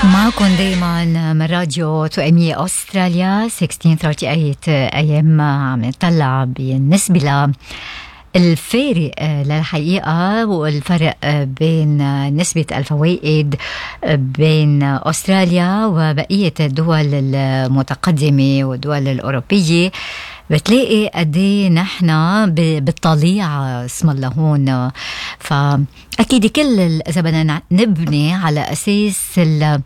معكم دايما من راديو توأمية أستراليا 1638 AM. عم نطلع بالنسبة للفارق للحقيقة والفرق بين نسبة الفوائد بين أستراليا وبقية الدول المتقدمة والدول الأوروبية. بتلاقي قديه نحن بالطليعة اسم الله هون. فأكيد كل إذا بدنا نبني على أساس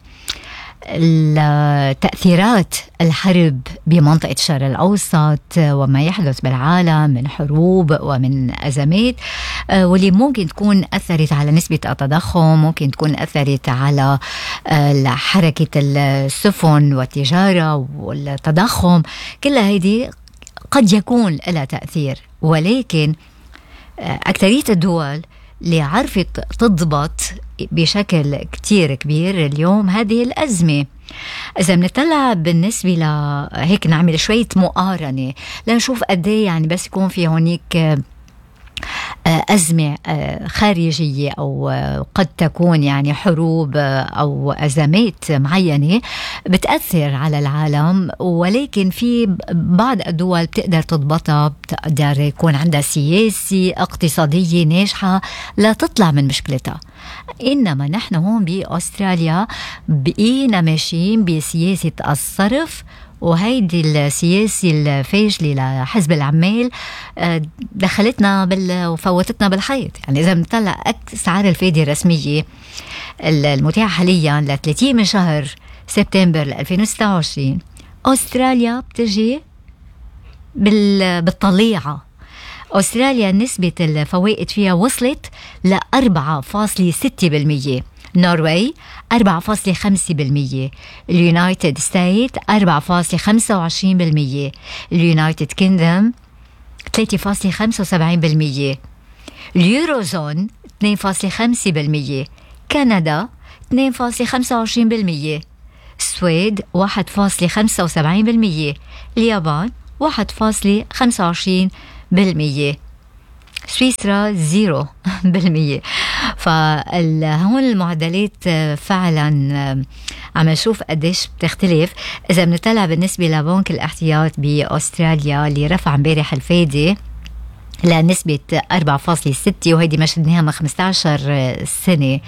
التأثيرات الحرب بمنطقة الشرق الأوسط وما يحدث بالعالم من حروب ومن أزمات، واللي ممكن تكون أثرت على نسبة التضخم، ممكن تكون أثرت على حركة السفن والتجارة والتضخم. كل هذه قد يكون لها تأثير، ولكن أكثرية الدول اللي عرفت تضبط بشكل كتير كبير اليوم هذه الأزمة. إذا بنطلع بالنسبة هيك نعمل شوية مقارنة لنشوف قديه يعني بس يكون في هونيك أزمة خارجية أو قد تكون يعني حروب أو أزمات معينة بتأثر على العالم، ولكن في بعض الدول بتقدر تضبطها، بتقدر يكون عندها سياسة اقتصادية ناجحة لا تطلع من مشكلتها. إنما نحن هون بأستراليا بقينا ماشيين بسياسة الصرف، وهيدي السياسة الفاشلة لحزب العمال دخلتنا وفوتتنا بالحيط. يعني إذا بنطلع أسعار الفائدة الرسمية المتاحة حاليا ل 30 من شهر سبتمبر 2026 أستراليا بتجي بالطليعة. أستراليا نسبة الفوائد فيها وصلت ل 4.6%، نرويج 4.5%، اليونايتد ستيت 4.25%، اليونايتد كيندم 3.75%، اليوروزون 2.5%، كندا 2.25%، السويد 1.75%، اليابان 1.25%، سويسرا 0%. فهون المعدلات فعلا عم نشوف قديش بتختلف. إذا بنطلع بالنسبة لبنك الاحتياط بأستراليا اللي رفع امبارح الفايدة لنسبة 4.6، وهيدي ما شدناها من 15 سنة.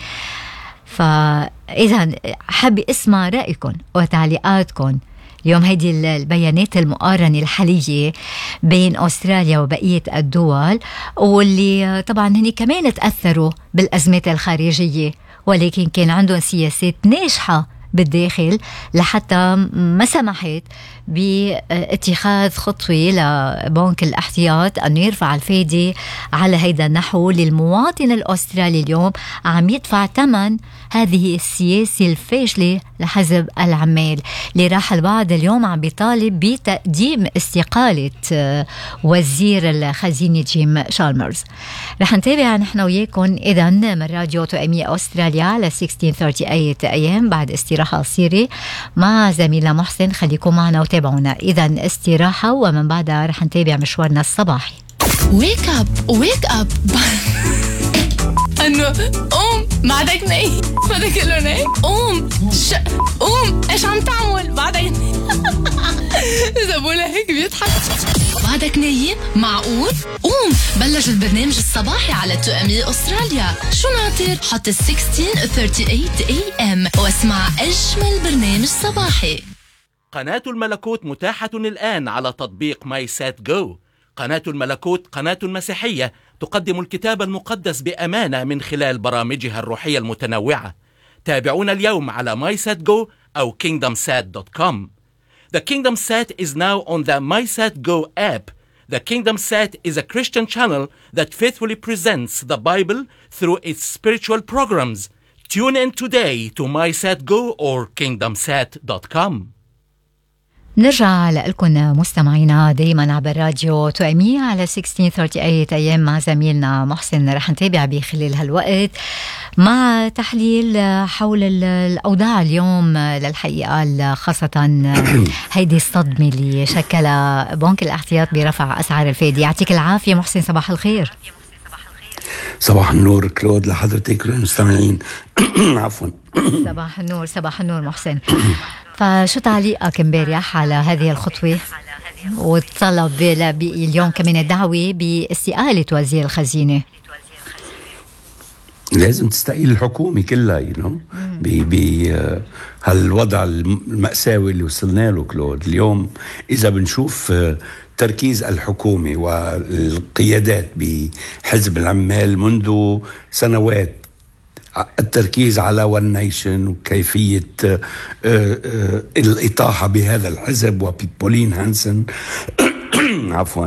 فإذا حابة اسمع رأيكم وتعليقاتكم اليوم. هيدي البيانات المقارنة الحالية بين أستراليا وبقية الدول، واللي طبعا هني كمان تأثروا بالأزمات الخارجية، ولكن كان عندهم سياسات ناجحة بالداخل لحتى ما سمحت باتخاذ خطوة لبنك الاحتياط أن يرفع الفايدة على هيدا النحو للمواطن الأسترالي. اليوم عم يدفع ثمن هذه السياسة الفاشلة لحزب العمال، اللي راح البعض اليوم عم بيطالب بتقديم استقالة وزير الخزينة جيم شالمرز. رح نتابع نحن وياكم إذن من راديو توأمية أستراليا على 1638 AM بعد استراحة قصيرة مع زميلنا محسن. خليكم معنا وتابعونا. إذن استراحة ومن بعدها رح نتابع مشوارنا الصباحي. Wake up wake up انه قوم بعدك نايم، بدك له نايم، قوم قوم ايش عم تعمل بعدك؟ اذا بقولها هيك بيضحك. بعدك نايم؟ معقول؟ قوم بلش البرنامج الصباحي على توأمية أستراليا. شو ناطر؟ حط 1638 AM واسمع أجمل برنامج صباحي. قناة الملكوت متاحة الآن على تطبيق ماي سات جو. قناة الملكوت قناة مسيحية تقدم الكتاب المقدس بأمانة من خلال برامجها الروحية المتنوعة. تابعونا اليوم على MySatGo أو KingdomSat.com. The KingdomSat is now on the MySatGo app. The KingdomSat is a Christian channel that faithfully presents the Bible through its spiritual programs. Tune in today to MySatGo or KingdomSat.com. نرجع لكم مستمعينا دايما عبر راديو توأمية على 1638 AM مع زميلنا محسن. رح نتابع بخلال هالوقت مع تحليل حول الأوضاع اليوم للحقيقة، خاصة هيدي الصدمة اللي شكلها بنك الاحتياط برفع أسعار الفائدة. يعطيك العافية محسن، صباح الخير. صباح النور كلود لحضرتك المستمعين. عفوا. صباح النور محسن. فشو تعليقك امبارح على هذه الخطوة والطلب اليوم كمان الدعوة باستقالة وزير الخزينة؟ لازم تستقيل الحكومة كلها هالوضع المأساوي اللي وصلنا له كلود اليوم. إذا بنشوف تركيز الحكومة والقيادات بحزب العمال منذ سنوات، التركيز على ون نيشن وكيفية الإطاحة بهذا الحزب وبولين هانسن عفوا،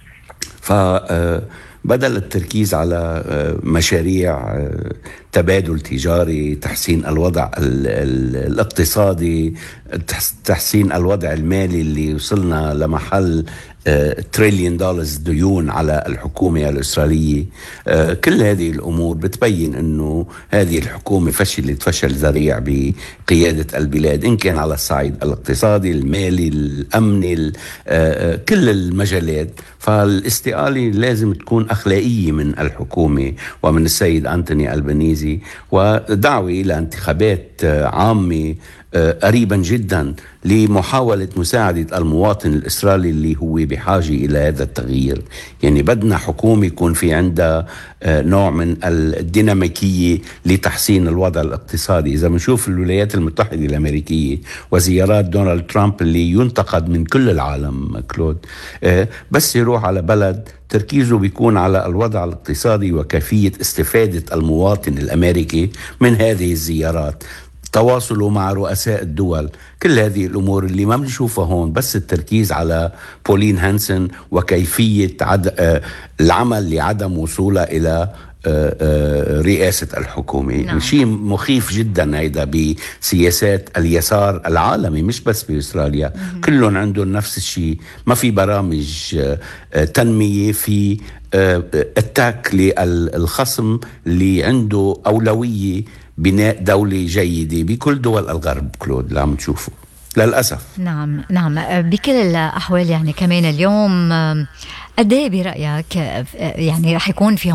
فبدل التركيز على مشاريع تبادل تجاري، تحسين الوضع الاقتصادي، تحسين الوضع المالي اللي وصلنا لمحل تريليون دولار ديون على الحكومة الإسرائيلية. كل هذه الأمور بتبين أنه هذه الحكومة فشلت فشل ذريع بقيادة البلاد، إن كان على الصعيد الاقتصادي، المالي، الأمني، كل المجالات. فالاستقالة لازم تكون أخلاقية من الحكومة ومن السيد أنتوني ألبانيزي، ودعوة إلى انتخابات عامة قريبا جدا لمحاولة مساعدة المواطن الإسرائيلي اللي هو بحاجة إلى هذا التغيير. يعني بدنا حكومة يكون في عندها نوع من الديناميكية لتحسين الوضع الاقتصادي. إذا بنشوف الولايات المتحدة الأمريكية وزيارات دونالد ترامب اللي ينتقد من كل العالم كلود، بس يروح على بلد تركيزه بيكون على الوضع الاقتصادي وكيفية استفادة المواطن الأمريكي من هذه الزيارات، تواصله مع رؤساء الدول، كل هذه الأمور اللي ما بنشوفها هون. بس التركيز على بولين هانسن وكيفية العمل لعدم وصولها إلى رئاسة الحكومة. نعم. شيء مخيف جدا هيدا بسياسات اليسار العالمي، مش بس بإسرائيل، كلهم عندهم نفس الشيء. ما في برامج تنمية، في اتاك للخصم اللي عنده أولوية بناء دولة جيدة بكل دول الغرب كلود اللي عم تشوفه للأسف. نعم بكل الأحوال. يعني كمان اليوم قد ايه برأيك يعني رح يكون في